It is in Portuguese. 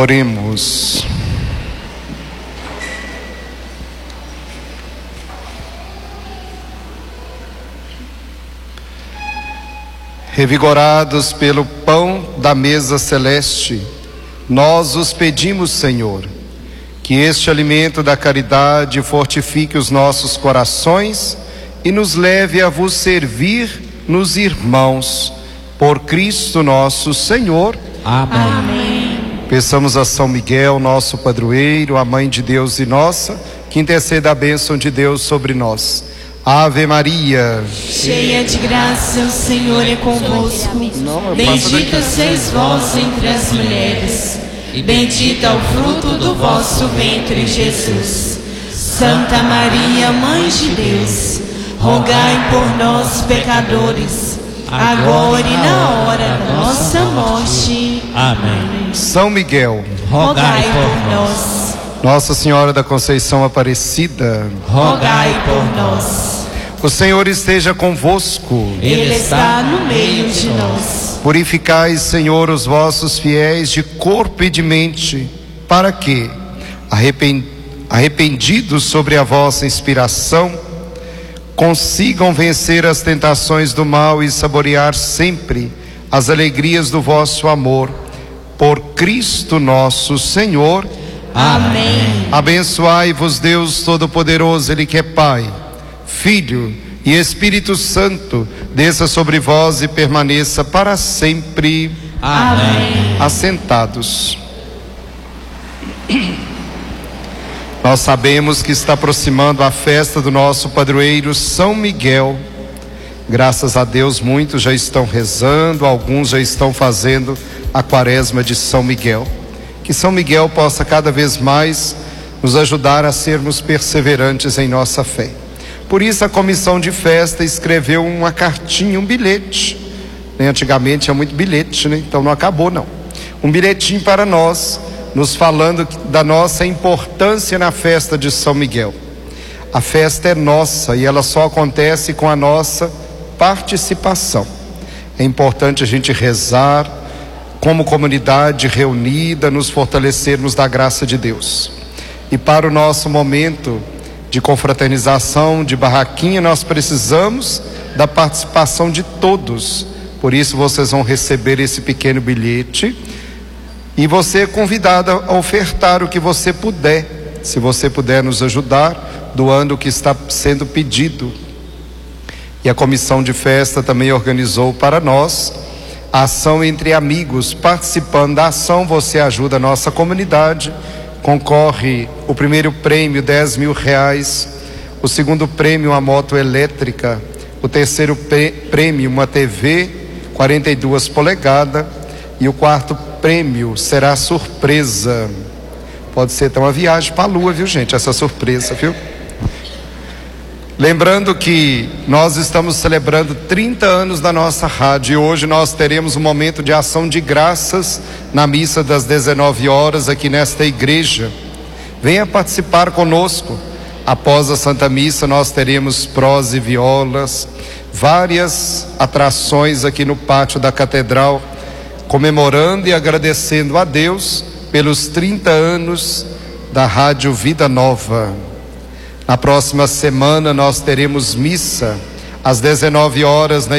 Oremos. Revigorados pelo pão da mesa celeste, nós os pedimos, Senhor, que este alimento da caridade fortifique os nossos corações e nos leve a vos servir nos irmãos, por Cristo nosso Senhor. Amém. Peçamos a São Miguel, nosso padroeiro, a Mãe de Deus e nossa, que interceda a bênção de Deus sobre nós. Ave Maria, cheia de graça, o Senhor é convosco. Bendita sois vós entre as mulheres, e bendito é o fruto do vosso ventre, Jesus. Santa Maria, Mãe de Deus, rogai por nós, pecadores, agora e na hora da nossa morte. Amém. São Miguel, rogai por nós. Nossa Senhora da Conceição Aparecida, rogai por nós. O Senhor esteja convosco. Ele está no meio de nós. Purificai, Senhor, os vossos fiéis de corpo e de mente, para que, arrependidos sobre a vossa inspiração, consigam vencer as tentações do mal e saborear sempre as alegrias do vosso amor. Por Cristo nosso Senhor. Amém. Abençoai-vos Deus Todo-Poderoso, Ele que é Pai, Filho e Espírito Santo, desça sobre vós e permaneça para sempre. Amém. Assentados. Nós sabemos que está aproximando a festa do nosso padroeiro São Miguel. Graças a Deus, muitos já estão rezando, alguns já estão fazendo a quaresma de São Miguel. Que São Miguel possa cada vez mais nos ajudar a sermos perseverantes em nossa fé. Por isso a comissão de festa escreveu uma cartinha, um bilhete. Antigamente tinha muito bilhete, né? Então não acabou não. Um bilhetinho para nós, nos falando da nossa importância na festa de São Miguel. A festa é nossa e ela só acontece com a nossa participação. É importante a gente rezar, como comunidade reunida, nos fortalecermos da graça de Deus. E para o nosso momento de confraternização, de barraquinha, nós precisamos da participação de todos. Por isso vocês vão receber esse pequeno bilhete e você é convidado a ofertar o que você puder. Se você puder nos ajudar, doando o que está sendo pedido. E a comissão de festa também organizou para nós a ação Entre Amigos. Participando da ação, você ajuda a nossa comunidade. Concorre o primeiro prêmio, R$10.000. O segundo prêmio, uma moto elétrica. O terceiro prêmio, uma TV 42 polegadas. E o quarto prêmio será surpresa. Pode ser até uma viagem para a lua, viu, gente? Essa surpresa, viu? Lembrando que nós estamos celebrando 30 anos da nossa rádio e hoje nós teremos um momento de ação de graças na missa das 19 horas aqui nesta igreja. Venha participar conosco. Após a Santa Missa nós teremos prosa e violas, várias atrações aqui no pátio da Catedral, comemorando e agradecendo a Deus pelos 30 anos da Rádio Vida Nova. Na próxima semana nós teremos missa às 19 horas na